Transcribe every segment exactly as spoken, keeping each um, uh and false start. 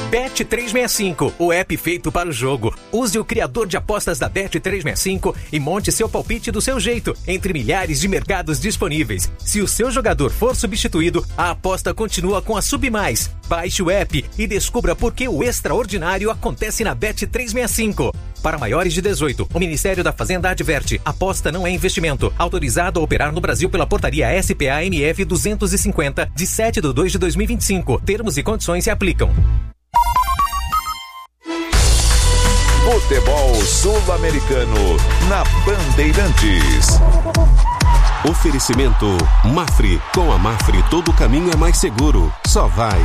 Bet trezentos e sessenta e cinco, o app feito para o jogo. Use o criador de apostas da Bet trezentos e sessenta e cinco e monte seu palpite do seu jeito, entre milhares de mercados disponíveis. Se o seu jogador for substituído, a aposta continua com a Submais. Baixe o app e descubra por que o extraordinário acontece na Bet trezentos e sessenta e cinco. Para maiores de dezoito, o Ministério da Fazenda adverte: aposta não é investimento. Autorizado a operar no Brasil pela portaria S P A M F duzentos e cinquenta, de sete de dois de dois mil e vinte e cinco. Termos e condições se aplicam. Futebol Sul-Americano na Bandeirantes. Oferecimento Mafre. Com a Mafre todo caminho é mais seguro. Só vai.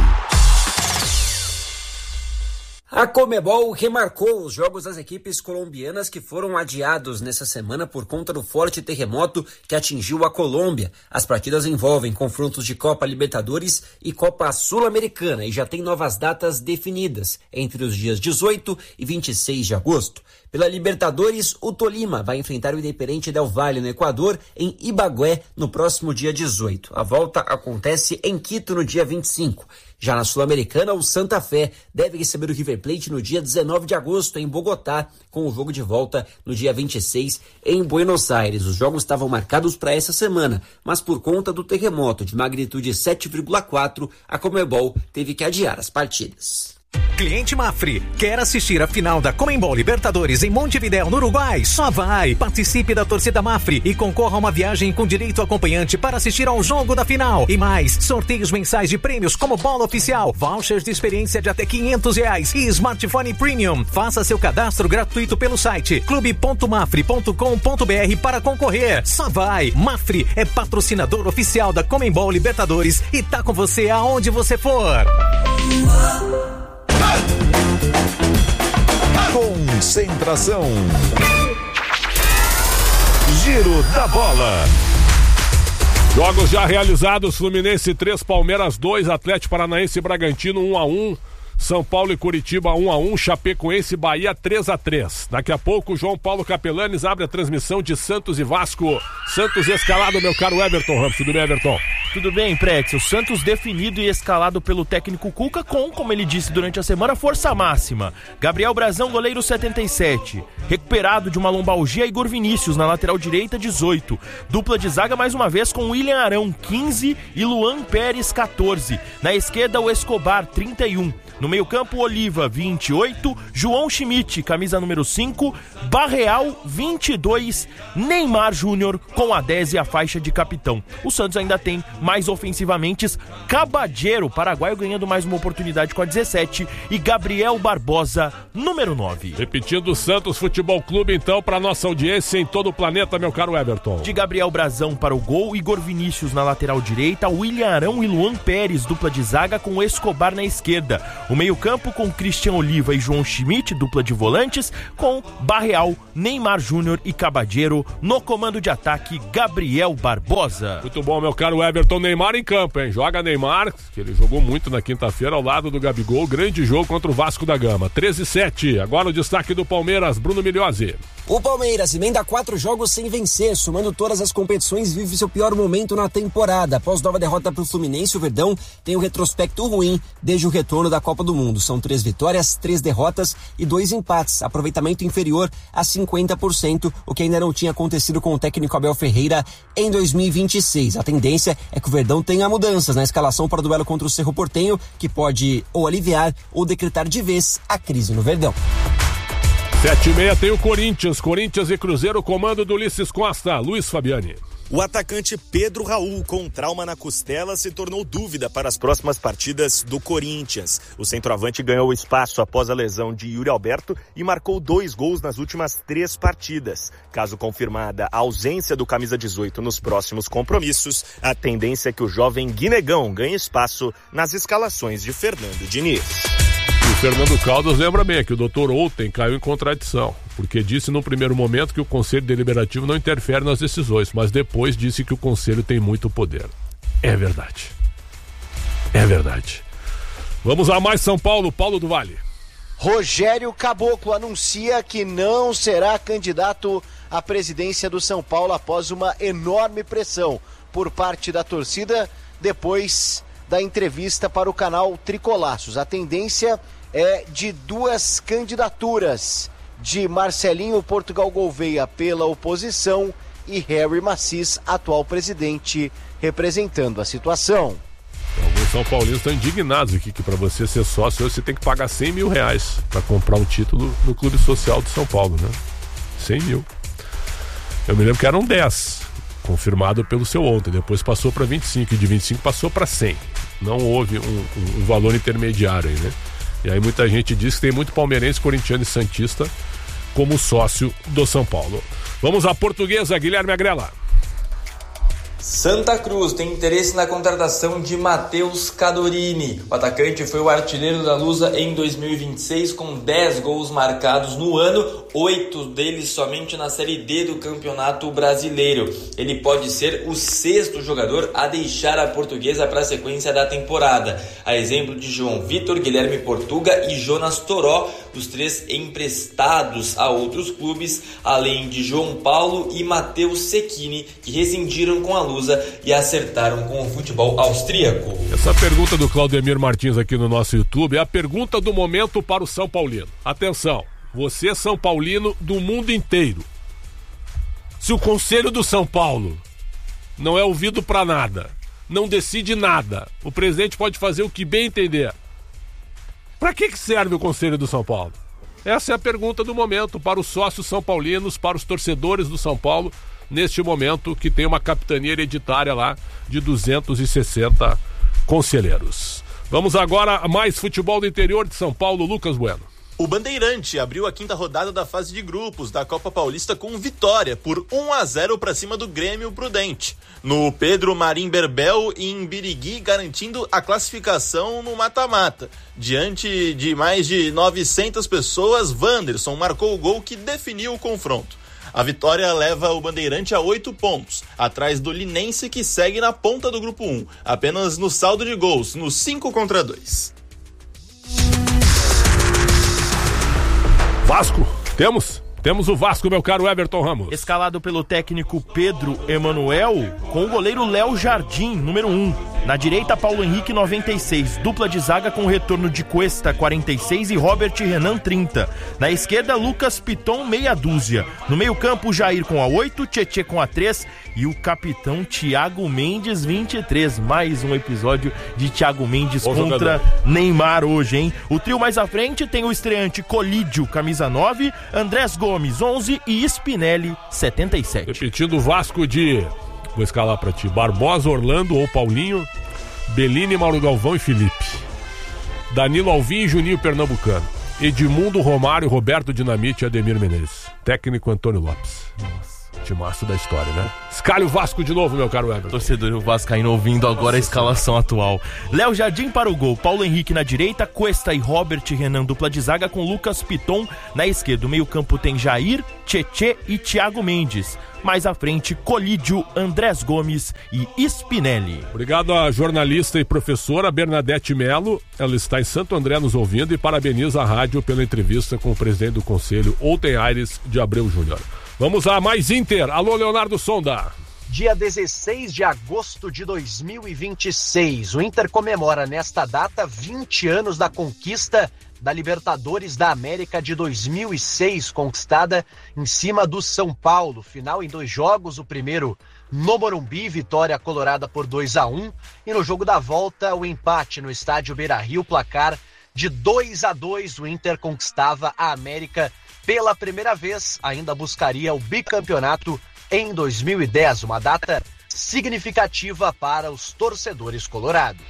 A Conmebol remarcou os jogos das equipes colombianas que foram adiados nessa semana por conta do forte terremoto que atingiu a Colômbia. As partidas envolvem confrontos de Copa Libertadores e Copa Sul-Americana e já tem novas datas definidas, entre os dias dezoito e vinte e seis de agosto. Pela Libertadores, o Tolima vai enfrentar o Independiente del Valle no Equador, em Ibagué, no próximo dia dezoito. A volta acontece em Quito no dia vinte e cinco. Já na Sul-Americana, o Santa Fé deve receber o River Plate no dia dezenove de agosto, em Bogotá, com o jogo de volta no dia vinte e seis, em Buenos Aires. Os jogos estavam marcados para essa semana, mas por conta do terremoto de magnitude sete vírgula quatro, a Conmebol teve que adiar as partidas. Cliente Mafre, quer assistir a final da Conmebol Libertadores em Montevidéu, no Uruguai? Só vai! Participe da torcida Mafre e concorra a uma viagem com direito acompanhante para assistir ao jogo da final. E mais, sorteios mensais de prêmios como bola oficial, vouchers de experiência de até quinhentos reais e smartphone premium. Faça seu cadastro gratuito pelo site clube ponto mafre ponto com ponto br para concorrer. Só vai! Mafre é patrocinador oficial da Conmebol Libertadores e tá com você aonde você for. Concentração. Giro da bola. Jogos já realizados: Fluminense três, Palmeiras dois, Atlético Paranaense e Bragantino um a um, São Paulo e Curitiba um a um, Chapecoense e Bahia três a três. Daqui a pouco, João Paulo Capelanes abre a transmissão de Santos e Vasco. Santos escalado, meu caro Everton Ramos. Tudo bem, Everton? Tudo bem, Prex. O Santos definido e escalado pelo técnico Cuca com, como ele disse durante a semana, força máxima. Gabriel Brazão, goleiro setenta e sete. Recuperado de uma lombalgia, Igor Vinícius na lateral direita, dezoito. Dupla de zaga mais uma vez com William Arão, quinze, e Luan Pérez, quatorze. Na esquerda, o Escobar, trinta e um. No meio-campo, Oliva, vinte e oito, João Schmidt, camisa número cinco, Barreal, vinte e dois, Neymar Júnior com a dez e a faixa de capitão. O Santos ainda tem mais ofensivamente Caballero, paraguaio, ganhando mais uma oportunidade com a dezessete, e Gabriel Barbosa, número nove. Repetindo, o Santos Futebol Clube, então, para nossa audiência em todo o planeta, meu caro Everton. De Gabriel Brazão para o gol, Igor Vinícius na lateral direita, William Arão e Luan Pérez, dupla de zaga com o Escobar na esquerda. O meio-campo com Cristian Oliva e João Schmidt, dupla de volantes, com Barreal, Neymar Júnior e Caballero. No comando de ataque, Gabriel Barbosa. Muito bom, meu caro Everton. Neymar em campo, hein? Joga Neymar, que ele jogou muito na quinta-feira ao lado do Gabigol. Grande jogo contra o Vasco da Gama. treze a sete. Agora o destaque do Palmeiras, Bruno Milhozzi. O Palmeiras emenda quatro jogos sem vencer, somando todas as competições, vive seu pior momento na temporada. Após nova derrota para o Fluminense, o Verdão tem um retrospecto ruim desde o retorno da Copa do Mundo. São três vitórias, três derrotas e dois empates. Aproveitamento inferior a cinquenta por cento, o que ainda não tinha acontecido com o técnico Abel Ferreira em dois mil e vinte e seis. A tendência é que o Verdão tenha mudanças na escalação para o duelo contra o Cerro Porteño, que pode ou aliviar ou decretar de vez a crise no Verdão. Sete e meia tem o Corinthians, Corinthians e Cruzeiro, comando do Ulisses Costa, Luiz Fabiani. O atacante Pedro Raul, com trauma na costela, se tornou dúvida para as próximas partidas do Corinthians. O centroavante ganhou espaço após a lesão de Yuri Alberto e marcou dois gols nas últimas três partidas. Caso confirmada a ausência do camisa dezoito nos próximos compromissos, a tendência é que o jovem Guinegão ganhe espaço nas escalações de Fernando Diniz. O Fernando Caldas lembra bem que o doutor ontem caiu em contradição, porque disse no primeiro momento que o Conselho Deliberativo não interfere nas decisões, mas depois disse que o Conselho tem muito poder. É verdade. É verdade. Vamos a mais São Paulo, Paulo do Vale. Rogério Caboclo anuncia que não será candidato à presidência do São Paulo após uma enorme pressão por parte da torcida depois da entrevista para o canal Tricolaços. A tendência é de duas candidaturas, de Marcelinho Portugal Gouveia pela oposição e Harry Macis, atual presidente, representando a situação. Alguns São Paulinos estão indignados aqui que para você ser sócio você tem que pagar cem mil reais para comprar um título no Clube Social de São Paulo, né? cem mil. Eu me lembro que eram dez, confirmado pelo seu ontem, depois passou para vinte e cinco, e de vinte e cinco passou para cem. Não houve um, um, um valor intermediário aí, né? E aí muita gente diz que tem muito palmeirense, corintiano e santista como sócio do São Paulo. Vamos à Portuguesa, Guilherme Agrela. Santa Cruz tem interesse na contratação de Matheus Cadorini. O atacante foi o artilheiro da Lusa em dois mil e vinte e seis com dez gols marcados no ano, oito deles somente na Série D do Campeonato Brasileiro. Ele pode ser o sexto jogador a deixar a Portuguesa para a sequência da temporada. A exemplo de João Vitor, Guilherme Portuga e Jonas Toró, os três emprestados a outros clubes, além de João Paulo e Matheus Cecchini, que rescindiram com a Lusa e acertaram com o futebol austríaco. Essa pergunta do Claudemir Martins aqui no nosso YouTube é a pergunta do momento para o São Paulino. Atenção, você é São Paulino do mundo inteiro. Se o Conselho do São Paulo não é ouvido para nada, não decide nada, o presidente pode fazer o que bem entender, para que que serve o Conselho do São Paulo? Essa é a pergunta do momento para os sócios são paulinos, para os torcedores do São Paulo, neste momento que tem uma capitania hereditária lá de duzentos e sessenta conselheiros. Vamos agora a mais futebol do interior de São Paulo, Lucas Bueno. O Bandeirante abriu a quinta rodada da fase de grupos da Copa Paulista com vitória por um a zero para cima do Grêmio Prudente, no Pedro Marim Berbel em Birigui, garantindo a classificação no mata-mata. Diante de mais de novecentas pessoas, Wanderson marcou o gol que definiu o confronto. A vitória leva o Bandeirante a oito pontos, atrás do Linense, que segue na ponta do grupo um, apenas no saldo de gols, no cinco contra dois. Vasco, temos? Temos o Vasco, meu caro Everton Ramos. Escalado pelo técnico Pedro Emanuel, com o goleiro Léo Jardim, número um. Na direita, Paulo Henrique, noventa e seis. Dupla de zaga com o retorno de Cuesta, quarenta e seis, e Robert Renan, trinta. Na esquerda, Lucas Piton, meia dúzia. No meio campo, Jair com a oito, Tietê com a três e o capitão Thiago Mendes, vinte e três. Mais um episódio de Thiago Mendes Bom contra jogador. Neymar hoje, hein? O trio mais à frente tem o estreante Colídio, camisa nove, Andrés Gomes, onze e Spinelli, setenta e sete. Repetindo o Vasco de... Vou escalar pra ti. Barbosa, Orlando ou Paulinho, Bellini, Mauro Galvão e Felipe. Danilo Alvim e Juninho Pernambucano. Edmundo, Romário, Roberto Dinamite e Ademir Menezes. Técnico Antônio Lopes. Nossa. Timaço da história, né? Escalhe o Vasco de novo, meu caro Everton. Torcedor vascaíno ouvindo agora Nossa, a escalação senhora. atual. Léo Jardim para o gol, Paulo Henrique na direita, Cuesta e Robert Renan, dupla de zaga com Lucas Piton na esquerda. O meio campo tem Jair, Tietê e Thiago Mendes. Mais à frente, Colídio, Andrés Gomes e Spinelli. Obrigado à jornalista e professora Bernadette Melo. Ela está em Santo André nos ouvindo e parabeniza a rádio pela entrevista com o presidente do Conselho, Outen Aires de Abreu Júnior. Vamos a mais Inter. Alô, Leonardo Sonda. Dia dezesseis de agosto de dois mil e vinte e seis. O Inter comemora nesta data vinte anos da conquista da Libertadores da América de dois mil e seis, conquistada em cima do São Paulo. Final em dois jogos, o primeiro no Morumbi, vitória colorada por dois a um. E no jogo da volta, o empate no estádio Beira-Rio, placar de dois a dois. O Inter conquistava a América pela primeira vez, ainda buscaria o bicampeonato em dois mil e dez, uma data significativa para os torcedores colorados.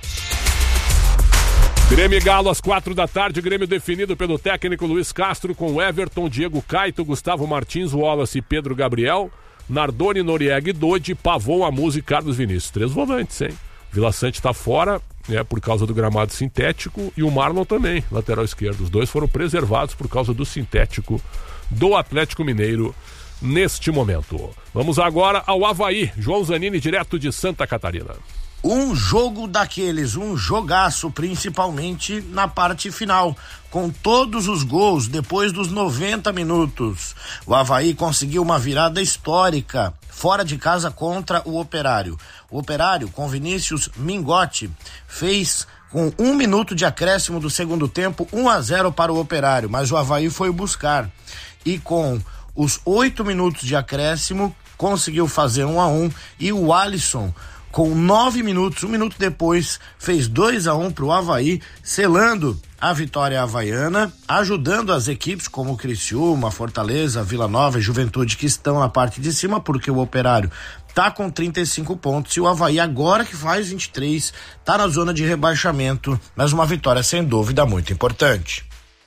Grêmio e Galo às quatro da tarde, Grêmio definido pelo técnico Luiz Castro com Everton, Diego Caito, Gustavo Martins, Wallace e Pedro Gabriel, Nardoni, Noriega e Dodi, Pavon, Amuso e Carlos Vinícius. Três volantes, hein? Vila Sante está fora, né, por causa do gramado sintético, e o Marlon também, lateral esquerdo. Os dois foram preservados por causa do sintético do Atlético Mineiro neste momento. Vamos agora ao Avaí. João Zanini, direto de Santa Catarina. Um jogo daqueles, um jogaço, principalmente na parte final, com todos os gols depois dos noventa minutos. O Avaí conseguiu uma virada histórica, fora de casa contra o Operário. O Operário, com Vinícius Mingotti, fez com um minuto de acréscimo do segundo tempo, um a zero para o Operário, mas o Avaí foi buscar. E com os oito minutos de acréscimo, conseguiu fazer um a um, e o Alisson, com nove minutos, um minuto depois, fez dois a um para o Avaí, selando a vitória havaiana, ajudando as equipes como Criciúma, Fortaleza, Vila Nova e Juventude, que estão na parte de cima, porque o Operário tá com trinta e cinco pontos, e o Avaí, agora que faz vinte e três, tá na zona de rebaixamento, mas uma vitória sem dúvida muito importante.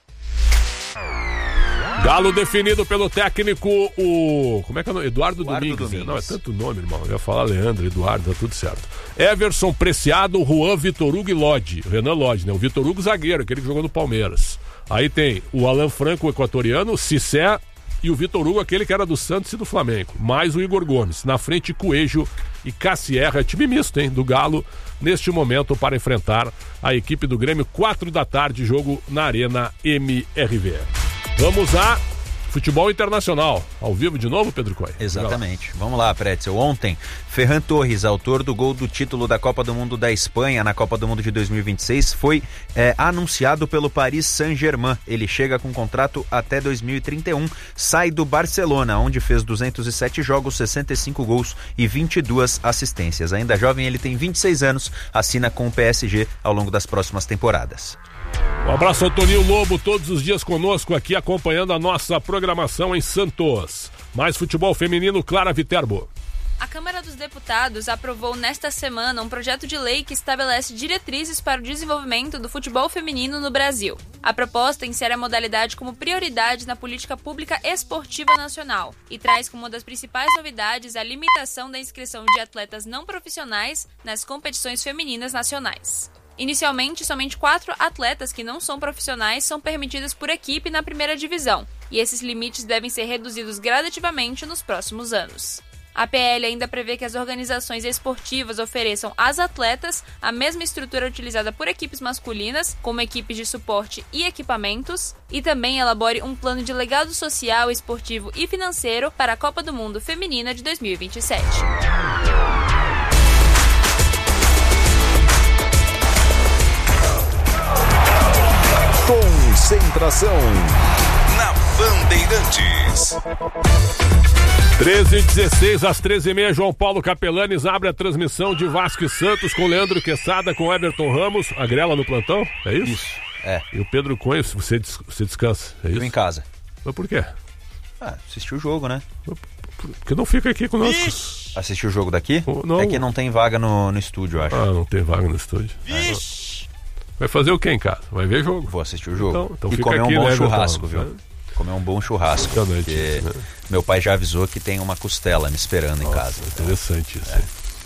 Galo definido pelo técnico, o... Como é que é o nome? Eduardo, Eduardo Domingues. Domingues. Não, é tanto nome, irmão. Eu ia falar Leandro, Eduardo, tá tudo certo. Everson Preciado, Juan, Vitor Hugo e Lodge. Renan Lodge, né? O Vitor Hugo, zagueiro, aquele que jogou no Palmeiras. Aí tem o Alan Franco, o equatoriano, o Cissé e o Vitor Hugo, aquele que era do Santos e do Flamengo. Mais o Igor Gomes. Na frente, Coelho e Cassierra. Time misto, hein? Do Galo, neste momento, para enfrentar a equipe do Grêmio. Quatro da tarde, jogo na Arena M R V. Vamos a futebol internacional. Ao vivo de novo, Pedro Coy? Exatamente. Vamos lá, Pretzel. Ontem, Ferran Torres, autor do gol do título da Copa do Mundo da Espanha na Copa do Mundo de dois mil e vinte e seis, foi é, anunciado pelo Paris Saint-Germain. Ele chega com contrato até dois mil e trinta e um, sai do Barcelona, onde fez duzentos e sete jogos, sessenta e cinco gols e vinte e duas assistências. Ainda jovem, ele tem vinte e seis anos, assina com o P S G ao longo das próximas temporadas. Um abraço ao Toninho Lobo, todos os dias conosco aqui, acompanhando a nossa programação em Santos. Mais futebol feminino, Clara Viterbo. A Câmara dos Deputados aprovou nesta semana um projeto de lei que estabelece diretrizes para o desenvolvimento do futebol feminino no Brasil. A proposta insere a modalidade como prioridade na política pública esportiva nacional e traz como uma das principais novidades a limitação da inscrição de atletas não profissionais nas competições femininas nacionais. Inicialmente, somente quatro atletas que não são profissionais são permitidas por equipe na primeira divisão, e esses limites devem ser reduzidos gradativamente nos próximos anos. A P L ainda prevê que as organizações esportivas ofereçam às atletas a mesma estrutura utilizada por equipes masculinas, como equipes de suporte e equipamentos, e também elabore um plano de legado social, esportivo e financeiro para a Copa do Mundo Feminina de dois mil e vinte e sete. Concentração na Bandeirantes. treze e dezesseis, às treze e meia, João Paulo Capelanes abre a transmissão de Vasco e Santos com Leandro Quesada, com Everton Ramos, a Grela no plantão, é isso? Isso, é. E o Pedro Cunha, você, des- você descansa, é isso? Eu em casa. Mas por quê? Ah, assistiu o jogo, né? Porque não fica aqui conosco. Vixe. Assistiu o jogo daqui? Não. É que não tem vaga no, no estúdio, eu acho. Ah, não tem vaga no estúdio. Vixe. Vai fazer o quê em casa? Vai ver jogo? Vou assistir o jogo. Então, então e fica comer um aqui, bom né, churrasco, Everton? viu? Comer um bom churrasco. Porque isso, né? meu pai já avisou que tem uma costela me esperando. Nossa, em casa. Interessante isso. É.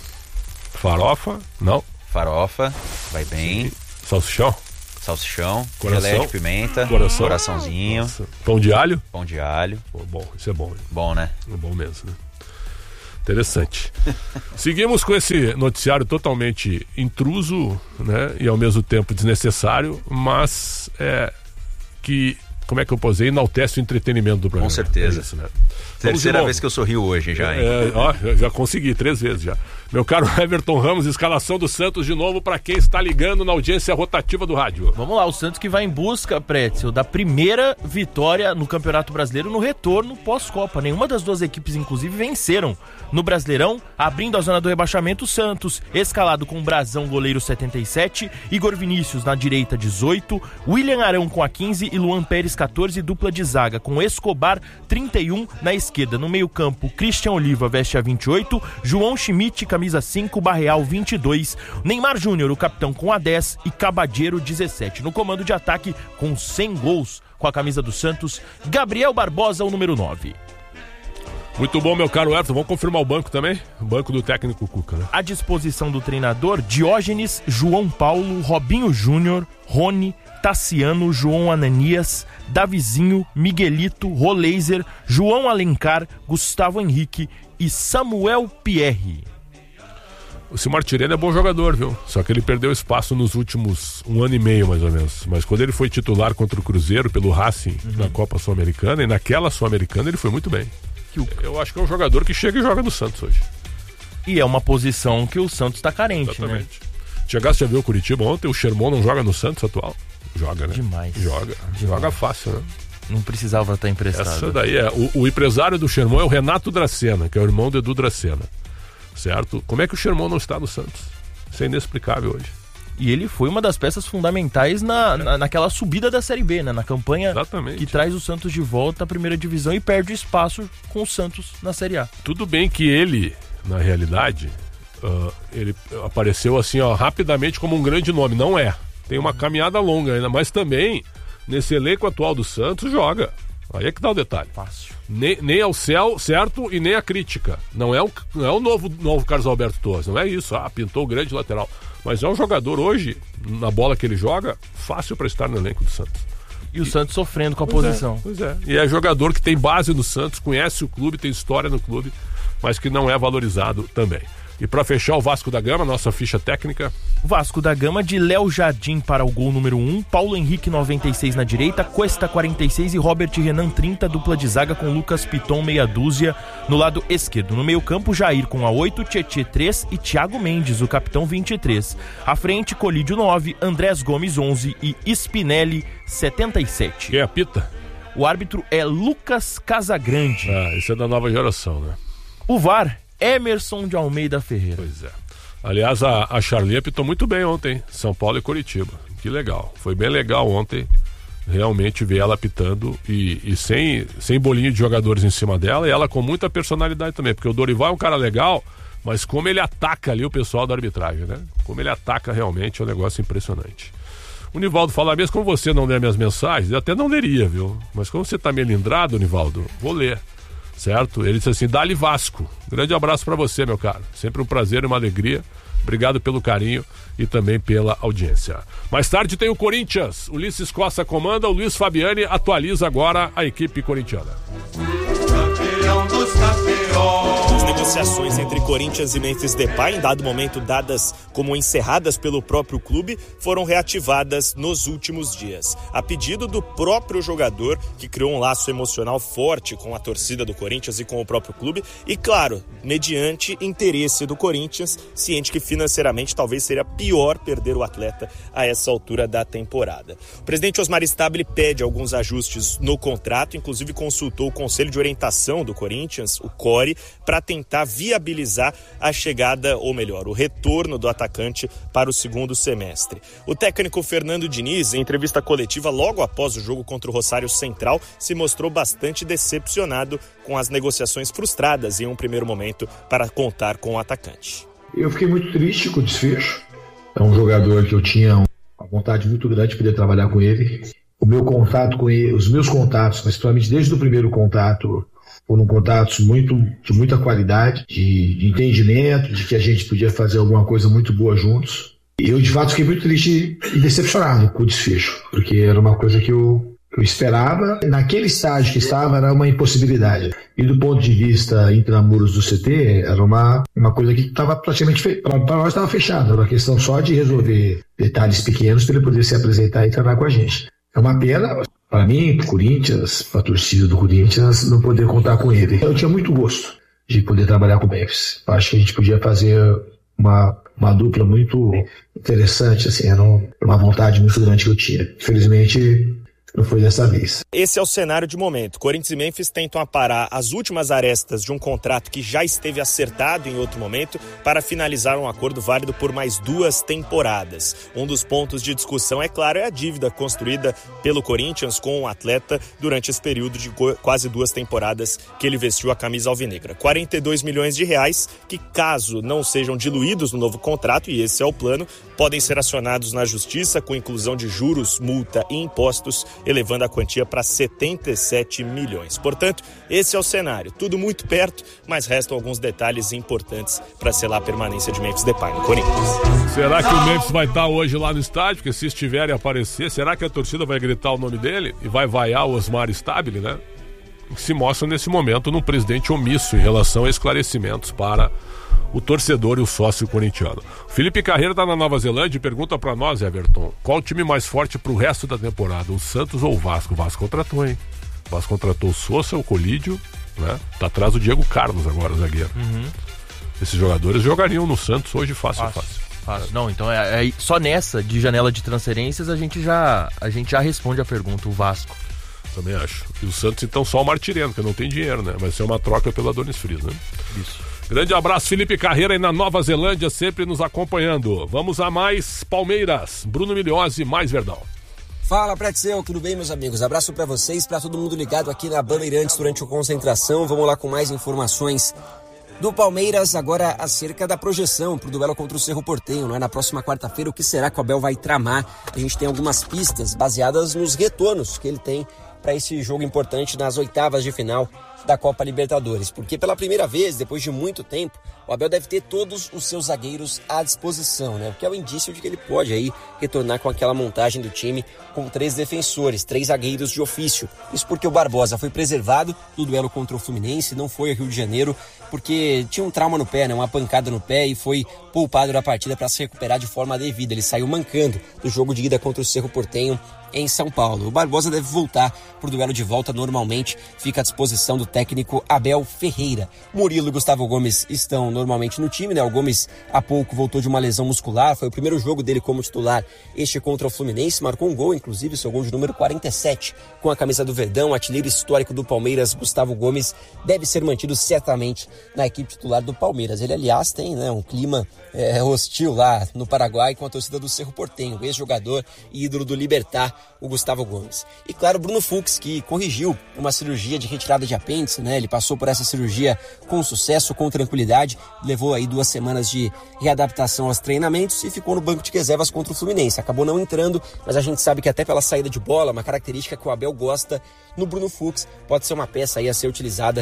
Farofa? Não. Farofa, vai bem. Sim. Salsichão? Salsichão, Coração? gelé de pimenta, Coração? coraçãozinho. Nossa. Pão de alho? Pão de alho. Bom, bom, isso é bom. Bom, né? É bom mesmo, né? Interessante. Seguimos com esse noticiário totalmente intruso, né? E ao mesmo tempo desnecessário, mas é que, como é que eu posso dizer, enaltece o entretenimento do programa. Com certeza. É isso, né? Terceira vez que eu sorrio hoje já, hein? É, ó, já, já consegui, três vezes já. Meu caro Everton Ramos, escalação do Santos de novo para quem está ligando na audiência rotativa do rádio. Vamos lá, o Santos que vai em busca, Pretzel, da primeira vitória no Campeonato Brasileiro no retorno pós-Copa. Nenhuma das duas equipes, inclusive, venceram no Brasileirão, abrindo a zona do rebaixamento. O Santos, escalado com Brazão, goleiro setenta e sete, Igor Vinícius na direita dezoito, William Arão com a quinze e Luan Pérez catorze, dupla de zaga com Escobar trinta e um na esquerda. No meio campo, Christian Oliva veste a vinte e oito, João Schmidt camisa cinco, Barreal vinte e dois, Neymar Júnior, o capitão, com a dez e Cabadeiro dezessete. No comando de ataque, com cem gols com a camisa do Santos, Gabriel Barbosa, o número nove. Muito bom, meu caro Everton. Vamos confirmar o banco também? O banco do técnico Cuca, né? À disposição do treinador, Diógenes, João Paulo, Robinho Júnior, Rony, Tassiano, João Ananias, Davizinho, Miguelito, Roleiser, João Alencar, Gustavo Henrique e Samuel Pierre. O Silmar Tirena é bom jogador, viu? Só que ele perdeu espaço nos últimos um ano e meio, mais ou menos. Mas quando ele foi titular contra o Cruzeiro pelo Racing, uhum, na Copa Sul-Americana, e naquela Sul-Americana ele foi muito bem. Eu acho que é um jogador que chega e joga no Santos hoje. E é uma posição que o Santos tá carente, Exatamente. né? Chegasse a ver o Curitiba ontem, o Sherman não joga no Santos atual? Joga, né? Demais. Joga. Demais. Joga fácil, né? Não precisava estar emprestado. Essa daí é. O, o empresário do Sherman é o Renato Dracena, que é o irmão do Edu Dracena. Certo? Como é que o Sherman não está no Santos? Isso é inexplicável hoje. E ele foi uma das peças fundamentais na, na, naquela subida da Série B, né? Na campanha Exatamente. Que traz o Santos de volta à primeira divisão e perde espaço com o Santos na Série A. Tudo bem que ele, na realidade, uh, ele apareceu assim, ó, rapidamente como um grande nome. Não é. Tem uma caminhada longa ainda, mas também, nesse elenco atual do Santos, joga. Aí é que dá o detalhe. Fácil. Nem, nem ao céu, certo? E nem a crítica. Não é o, não é o novo, novo Carlos Alberto Torres, não é isso. Ah, pintou o grande lateral. Mas é um jogador hoje, na bola que ele joga, fácil para estar no elenco do Santos. E o e... Santos sofrendo com a pois posição. É, pois é. E é jogador que tem base no Santos, conhece o clube, tem história no clube, mas que não é valorizado também. E para fechar o Vasco da Gama, nossa ficha técnica. Vasco da Gama de Léo Jardim para o gol número um, Paulo Henrique noventa e seis na direita, Cuesta quarenta e seis e Robert Renan trinta, dupla de zaga com Lucas Piton meia dúzia no lado esquerdo. No meio campo, Jair com a oito, Tietê três e Thiago Mendes, o capitão vinte e três. À frente, Colídio nove, Andrés Gomes onze e Spinelli setenta e sete. Quem apita? O árbitro é Lucas Casagrande. Ah, esse é da nova geração, né? O V A R, Emerson de Almeida Ferreira. Pois é. Aliás, a, a Charlie apitou muito bem ontem, São Paulo e Curitiba. Que legal. Foi bem legal ontem realmente ver ela apitando e, e sem, sem bolinho de jogadores em cima dela, e ela com muita personalidade também, porque o Dorival é um cara legal, mas como ele ataca ali o pessoal da arbitragem, né? Como ele ataca realmente é um negócio impressionante. O Nivaldo fala mesmo, como você não lê minhas mensagens, eu até não leria, viu? Mas como você tá melindrado, Nivaldo, vou ler. Certo? Ele disse assim, dá-lhe Vasco. Grande abraço pra você, meu caro. Sempre um prazer e uma alegria. Obrigado pelo carinho e também pela audiência. Mais tarde tem o Corinthians. Ulisses Costa comanda, o Luiz Fabiani atualiza agora a equipe corintiana. Campeão dos campeões. As negociações entre Corinthians e Memphis Depay, em dado momento dadas como encerradas pelo próprio clube, foram reativadas nos últimos dias. A pedido do próprio jogador, que criou um laço emocional forte com a torcida do Corinthians e com o próprio clube, e claro, mediante interesse do Corinthians, ciente que financeiramente talvez seria pior perder o atleta a essa altura da temporada. O presidente Osmar Stabile pede alguns ajustes no contrato, inclusive consultou o Conselho de Orientação do Corinthians, o C O R E, para tentar viabilizar a chegada, ou melhor, o retorno do atacante para o segundo semestre. O técnico Fernando Diniz, em entrevista coletiva logo após o jogo contra o Rosário Central, se mostrou bastante decepcionado com as negociações frustradas em um primeiro momento para contar com o atacante. Eu fiquei muito triste com o desfecho. É um jogador que eu tinha uma vontade muito grande de poder trabalhar com ele. O meu contato com ele, os meus contatos, principalmente desde o primeiro contato, foram contatos muito, de muita qualidade, de, de entendimento, de que a gente podia fazer alguma coisa muito boa juntos. E eu, de fato, fiquei muito triste e decepcionado com o desfecho, porque era uma coisa que eu, que eu esperava. Naquele estágio que estava, era uma impossibilidade. E do ponto de vista intramuros do C T, era uma, uma coisa que estava praticamente fechada. Para nós estava fechada, era uma questão só de resolver detalhes pequenos para ele poder se apresentar e trabalhar com a gente. É uma pena, para mim, para o Corinthians, para a torcida do Corinthians, não poder contar com ele. Eu tinha muito gosto de poder trabalhar com o Memphis. Acho que a gente podia fazer uma, uma dupla muito interessante, assim, era uma vontade muito grande que eu tinha. Infelizmente, não foi dessa vez. Esse é o cenário de momento. Corinthians e Memphis tentam aparar as últimas arestas de um contrato que já esteve acertado em outro momento para finalizar um acordo válido por mais duas temporadas. Um dos pontos de discussão, é claro, é a dívida construída pelo Corinthians com o atleta durante esse período de quase duas temporadas que ele vestiu a camisa alvinegra. quarenta e dois milhões de reais que, caso não sejam diluídos no novo contrato, e esse é o plano, podem ser acionados na justiça com inclusão de juros, multa e impostos, elevando a quantia para setenta e sete milhões. Portanto, esse é o cenário. Tudo muito perto, mas restam alguns detalhes importantes para selar a permanência de Memphis Depay no Corinthians. Será que o Memphis vai estar hoje lá no estádio? Porque se estiver e aparecer, será que a torcida vai gritar o nome dele e vai vaiar o Osmar Stabile, né? Que se mostra nesse momento num presidente omisso em relação a esclarecimentos para o torcedor e o sócio corintiano. Felipe Carreira está na Nova Zelândia e pergunta para nós, Everton, qual o time mais forte para o resto da temporada, o Santos ou o Vasco? O Vasco contratou, hein? O Vasco contratou o Sousa, o Colídio, né? Tá atrás do Diego Carlos agora, o zagueiro. Uhum. Esses jogadores jogariam no Santos hoje fácil, fácil. fácil. fácil. Não, então é, é só nessa de janela de transferências a gente já a gente já responde a pergunta, o Vasco. Também acho. E o Santos então só o Martireno, que não tem dinheiro, né? Vai ser uma troca pelo Adonis Frias, né? Isso. Grande abraço, Felipe Carreira, aí na Nova Zelândia, sempre nos acompanhando. Vamos a mais Palmeiras. Bruno Milhozzi, mais Verdão. Fala, Pretzel, tudo bem, meus amigos? Abraço pra vocês, pra todo mundo ligado aqui na Bandeirantes durante o Concentração. Vamos lá com mais informações do Palmeiras, agora acerca da projeção pro duelo contra o Cerro Porteño, não é? Na próxima quarta-feira, o que será que o Abel vai tramar? A gente tem algumas pistas baseadas nos retornos que ele tem para esse jogo importante nas oitavas de final da Copa Libertadores, porque pela primeira vez, depois de muito tempo, o Abel deve ter todos os seus zagueiros à disposição, né? O que é o indício de que ele pode aí retornar com aquela montagem do time com três defensores, três zagueiros de ofício. Isso porque o Barbosa foi preservado do duelo contra o Fluminense, não foi ao Rio de Janeiro, porque tinha um trauma no pé, né? Uma pancada no pé, e foi poupado da partida para se recuperar de forma devida. Ele saiu mancando do jogo de ida contra o Cerro Porteño em São Paulo. O Barbosa deve voltar pro duelo de volta normalmente, fica à disposição do técnico Abel Ferreira. Murilo e Gustavo Gomes estão normalmente no time, né? O Gomes há pouco voltou de uma lesão muscular, foi o primeiro jogo dele como titular, este contra o Fluminense, marcou um gol, inclusive seu gol de número quarenta e sete com a camisa do Verdão. Artilheiro histórico do Palmeiras, Gustavo Gomes, deve ser mantido certamente na equipe titular do Palmeiras. Ele, aliás, tem, né, um clima é, hostil lá no Paraguai com a torcida do Cerro Porteño, ex-jogador e ídolo do Libertad, o Gustavo Gomes. E claro, Bruno Fux, que corrigiu uma cirurgia de retirada de apêndice, né? Ele passou por essa cirurgia com sucesso, com tranquilidade, levou aí duas semanas de readaptação aos treinamentos e ficou no banco de reservas contra o Fluminense. Acabou não entrando, mas a gente sabe que até pela saída de bola, uma característica que o Abel gosta no Bruno Fux, pode ser uma peça aí a ser utilizada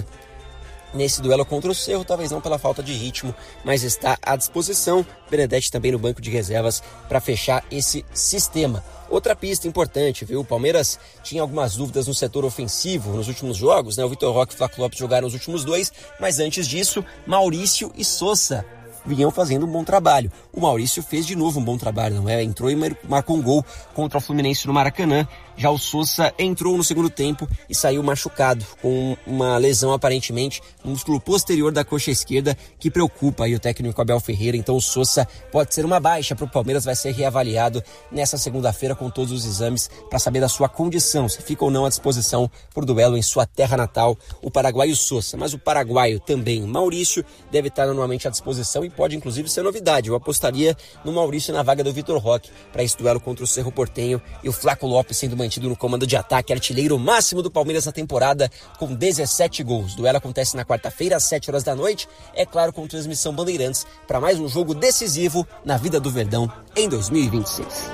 nesse duelo contra o Cerro, talvez não pela falta de ritmo, mas está à disposição. Benedetti também no banco de reservas para fechar esse sistema. Outra pista importante, viu? O Palmeiras tinha algumas dúvidas no setor ofensivo nos últimos jogos, né? O Vitor Roque e o Flaco Lopes jogaram os últimos dois, mas antes disso, Maurício e Sousa vinham fazendo um bom trabalho. O Maurício fez de novo um bom trabalho, não é? Entrou e marcou um gol contra o Fluminense no Maracanã. Já o Sousa entrou no segundo tempo e saiu machucado, com uma lesão aparentemente no músculo posterior da coxa esquerda, que preocupa aí o técnico Abel Ferreira. Então o Sousa pode ser uma baixa para o Palmeiras, vai ser reavaliado nessa segunda-feira com todos os exames para saber da sua condição, se fica ou não à disposição por duelo em sua terra natal, o paraguaio Sousa. Mas o paraguaio também, Maurício, deve estar normalmente à disposição e pode inclusive ser novidade. Eu apostaria no Maurício na vaga do Vitor Roque para esse duelo contra o Cerro Porteño, e o Flaco Lopes sendo mantido no comando de ataque, artilheiro máximo do Palmeiras na temporada, com dezessete gols. O duelo acontece na quarta-feira, às sete horas da noite, é claro, com transmissão Bandeirantes, para mais um jogo decisivo na vida do Verdão em dois mil e vinte e seis.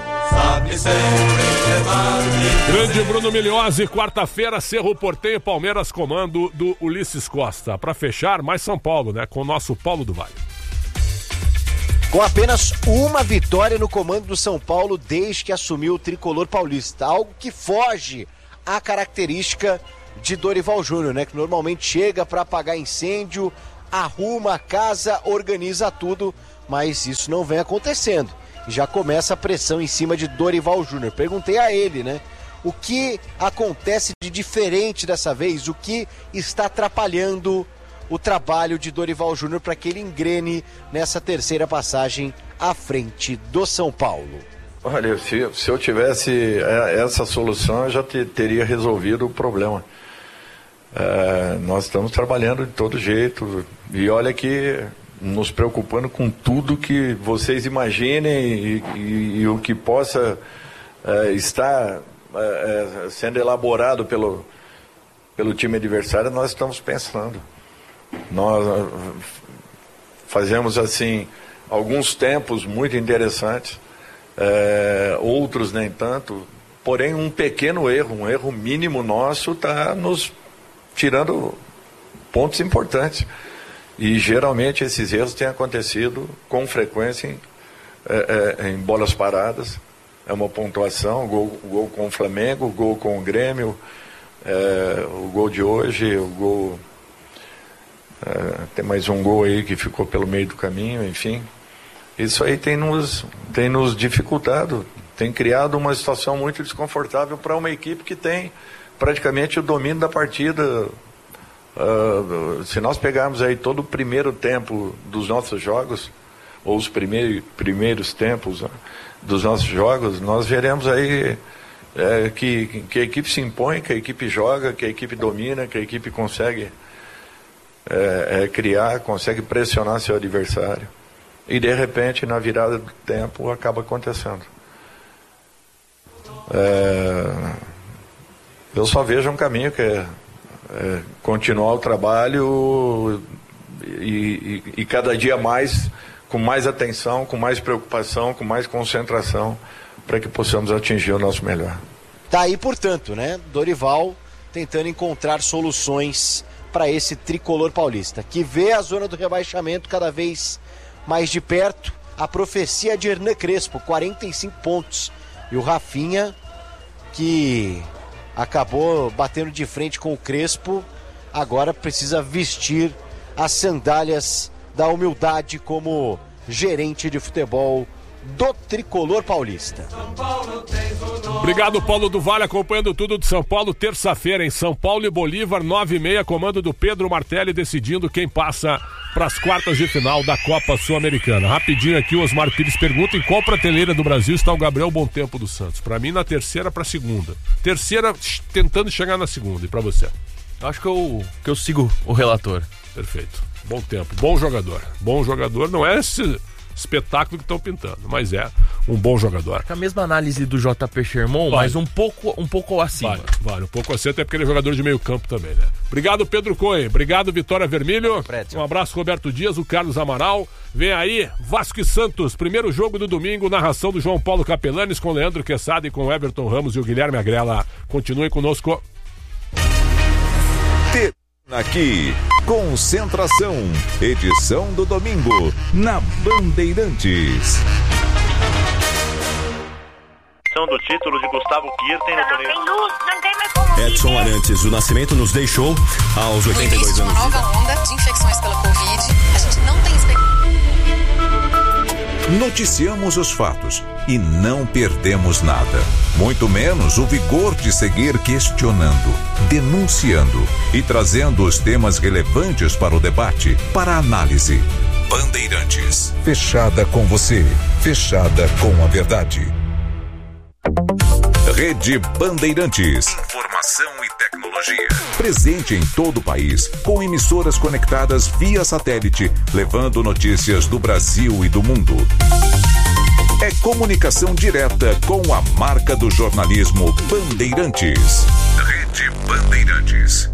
Grande Bruno Milhozzi, quarta-feira, Cerro Porteño, Palmeiras, comando do Ulisses Costa. Para fechar, mais São Paulo, né, com o nosso Paulo do Vale. Com apenas uma vitória no comando do São Paulo desde que assumiu o tricolor paulista, algo que foge à característica de Dorival Júnior, né? Que normalmente chega para apagar incêndio, arruma a casa, organiza tudo, mas isso não vem acontecendo. Já começa a pressão em cima de Dorival Júnior. Perguntei a ele, né? O que acontece de diferente dessa vez? O que está atrapalhando o trabalho de Dorival Júnior para que ele engrene nessa terceira passagem à frente do São Paulo? Olha, se, se eu tivesse essa solução, eu já te, teria resolvido o problema. É, nós estamos trabalhando de todo jeito, e olha que nos preocupando com tudo que vocês imaginem e, e, e o que possa é, estar é, sendo elaborado pelo, pelo time adversário, nós estamos pensando. Nós fazemos assim alguns tempos muito interessantes, é, outros nem tanto, porém um pequeno erro, um erro mínimo nosso está nos tirando pontos importantes, e geralmente esses erros têm acontecido com frequência em, é, é, em bolas paradas. É uma pontuação, o gol, o gol com o Flamengo, o gol com o Grêmio, é, o gol de hoje, o gol... Uh, tem mais um gol aí que ficou pelo meio do caminho, enfim. Isso aí tem nos, tem nos dificultado, tem criado uma situação muito desconfortável para uma equipe que tem praticamente o domínio da partida Uh, se nós pegarmos aí todo o primeiro tempo dos nossos jogos, ou os primeiros, primeiros tempos, né, dos nossos jogos, nós veremos aí é, que, que a equipe se impõe, que a equipe joga, que a equipe domina, que a equipe consegue é, é, criar, consegue pressionar seu adversário. E de repente, na virada do tempo, acaba acontecendo. É, eu só vejo um caminho que é, é continuar o trabalho e, e, e cada dia mais, com mais atenção, com mais preocupação, com mais concentração, para que possamos atingir o nosso melhor. Tá aí, portanto, né? Dorival tentando encontrar soluções para esse tricolor paulista, que vê a zona do rebaixamento cada vez mais de perto. A profecia de Hernan Crespo, quarenta e cinco pontos. E o Rafinha, que acabou batendo de frente com o Crespo, agora precisa vestir as sandálias da humildade como gerente de futebol do tricolor paulista. Obrigado, Paulo do Vale, acompanhando tudo de São Paulo. Terça-feira em São Paulo e Bolívar, nove e meia, comando do Pedro Martelli, decidindo quem passa para as quartas de final da Copa Sul-Americana. Rapidinho aqui, o Osmar Pires pergunta: em qual prateleira do Brasil está o Gabriel Bom Tempo do Santos? Para mim, na terceira para segunda. Terceira, tentando chegar na segunda. E para você? Eu acho que eu, que eu sigo o relator. Perfeito. Bom tempo. Bom jogador. Bom jogador não é esse espetáculo que estão pintando, mas é um bom jogador. A mesma análise do J P Sherman, vale. Mas um pouco, um pouco acima. Vale, vale, um pouco acima, até porque ele é jogador de meio campo também, né? Obrigado, Pedro Cohen. Obrigado, Vitória Vermelho. Um abraço, Roberto Dias, o Carlos Amaral. Vem aí, Vasco e Santos, primeiro jogo do domingo, narração do João Paulo Capelanes com Leandro Quesada e com Everton Ramos e o Guilherme Agrela. Continuem conosco. Aqui, Concentração, edição do domingo, na Bandeirantes. Do título de Gustavo Kirten no torneio. Não tem luz, não tem mais como. Edson Arantes do Nascimento nos deixou aos oitenta e dois anos. Uma nova onda de infecções pela Covid. A gente não tem expectativa. Noticiamos os fatos e não perdemos nada. Muito menos o vigor de seguir questionando, denunciando e trazendo os temas relevantes para o debate, para a análise. Bandeirantes. Fechada com você. Fechada com a verdade. Rede Bandeirantes. Informação e tecnologia. Presente em todo o país, com emissoras conectadas via satélite, levando notícias do Brasil e do mundo. É comunicação direta com a marca do jornalismo Bandeirantes. Rede Bandeirantes.